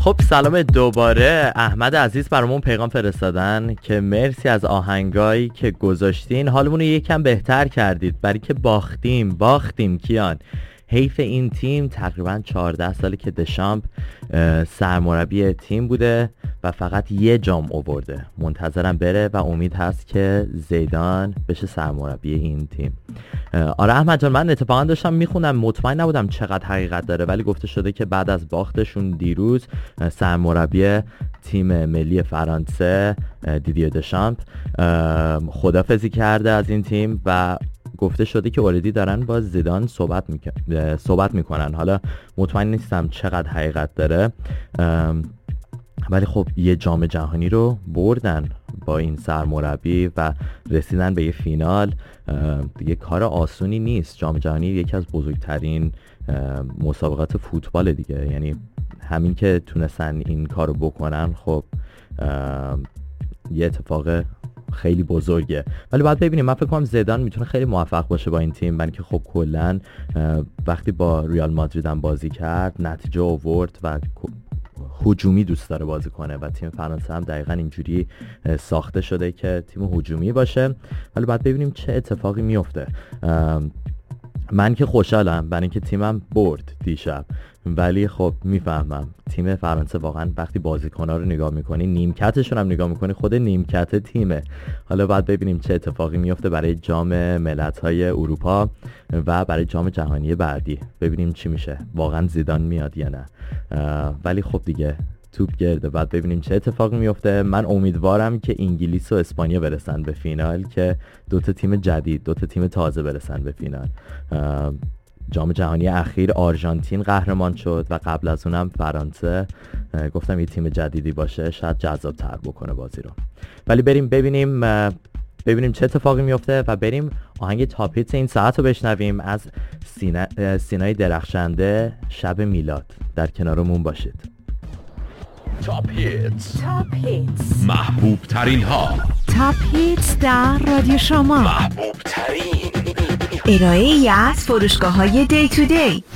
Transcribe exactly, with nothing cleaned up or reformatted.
خب سلام دوباره. احمد عزیز برامون پیغام فرستادن که مرسی از آهنگایی که گذاشتین، حالمون رو یکم بهتر کردید. برای که باختیم باختیم کیان. حیف این تیم، تقریبا چهارده ساله که دشامپ سرمربی تیم بوده و فقط یه جام آورده. منتظرم بره و امید هست که زیدان بشه سرمربی این تیم. آره احمد جان، من اتفاقا داشتم میخونم، مطمئن نبودم چقدر حقیقت داره، ولی گفته شده که بعد از باختشون دیروز سرمربی تیم ملی فرانسه دیدیه دشامپ خداحافظی کرده از این تیم و گفته شده که اوردی دارن با زیدان صحبت میکن... صحبت میکنن. حالا مطمئن نیستم چقدر حقیقت داره، ولی خب یه جام جهانی رو بردن با این سرمربی و رسیدن به یه فینال. دیگه کار آسونی نیست. جام جهانی یکی از بزرگترین مسابقات فوتبال دیگه، یعنی همین که تونستن این کارو بکنن خب یه اتفاق خیلی بزرگه. ولی باید ببینیم. من فکر کنم زیدان میتونه خیلی موفق باشه با این تیم، برای که خب کلا وقتی با ریال مادرید هم بازی کرد نتیجه آورد و هجومی دوست داره بازی کنه و تیم فرانسه هم دقیقاً اینجوری ساخته شده که تیم هجومی باشه. ولی باید ببینیم چه اتفاقی میفته. من که خوشحالم برای اینکه تیمم برد دیشب، ولی خب میفهمم تیم فرانسه واقعا وقتی بازیکن‌ها رو نگاه میکنی، نیمکتشون هم نگاه میکنی، خود نیمکت تیمه. حالا باید ببینیم چه اتفاقی میفته برای جام ملت‌های اروپا و برای جام جهانی بعدی، ببینیم چی میشه، واقعا زیدان میاد یا نه. ولی خب دیگه توپ گرده، بعد ببینیم چه اتفاقی میفته. من امیدوارم که انگلیس و اسپانیا برسن به فینال، که دوتا تیم جدید، دوتا تیم تازه برسن به فینال. جام جهانی اخیر آرژانتین قهرمان شد و قبل از اونم فرانسه. گفتم یه تیم جدیدی باشه شاید جذاب تر بکنه بازی رو. ولی بریم ببینیم ببینیم چه اتفاقی میفته و بریم آهنگ تاپ هیتس این ساعت رو بشنویم از سینا... سینای درخشنده. شب میلاد. در کنارمون باشید. تاپ هیتس. تاپ هیتس. محبوب ترین ها. تاپ هیتس در رادیو شما. محبوب ترین. ارائه ای از فروشگاه های دی تو دی.